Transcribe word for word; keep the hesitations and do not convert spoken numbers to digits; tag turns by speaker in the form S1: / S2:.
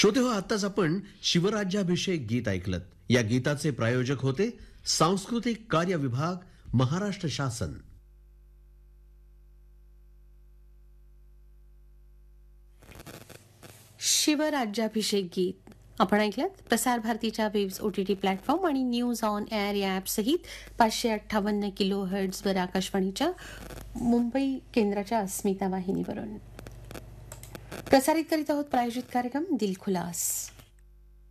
S1: श्रोते हो, आत्ताच आपण शिवराज्याभिषेक गीत ऐकलत. या गीताचे प्रायोजक होते सांस्कृतिक कार्य विभाग, महाराष्ट्र शासन.
S2: शिवराज्याभिषेक गीत आपण ऐकलं. प्रसार भारतीच्या वेव्स ओटीटी प्लॅटफॉर्म आणि न्यूज ऑन एअर या ॲप सहित पाचशे अठ्ठावन्न किलो हर्ट्झवर आकाशवाणीच्या मुंबई केंद्राच्या अस्मिता वाहिनीवरून प्रसारित करीत आहोत. प्रायोजित कार्यक्रम दिलखुलास.